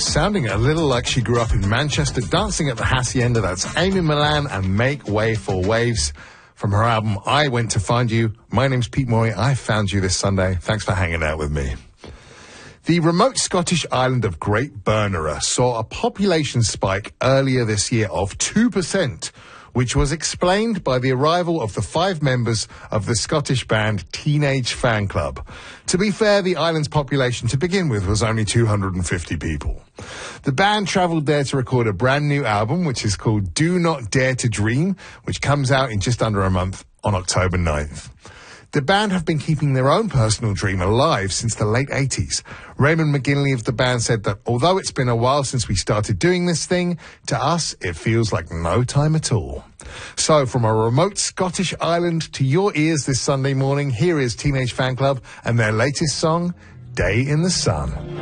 Sounding a little like she grew up in Manchester, dancing at the Hacienda. That's Amy Milan and Make Way for Waves from her album I Went to Find You. My name's Pete Moy. I found you this Sunday. Thanks for hanging out with me. The remote Scottish island of Great Bernera saw a population spike earlier this year of 2%, which was explained by the arrival of the 5 members of the Scottish band Teenage Fanclub. To be fair, the island's population to begin with was only 250 people. The band travelled there to record a brand new album, which is called Do Not Dare to Dream, which comes out in just under a month on October 9th. The band have been keeping their own personal dream alive since the late 80s. Raymond McGinley of the band said that although it's been a while since we started doing this thing, to us it feels like no time at all. So from a remote Scottish island to your ears this Sunday morning, here is Teenage Fanclub and their latest song, Day in the Sun.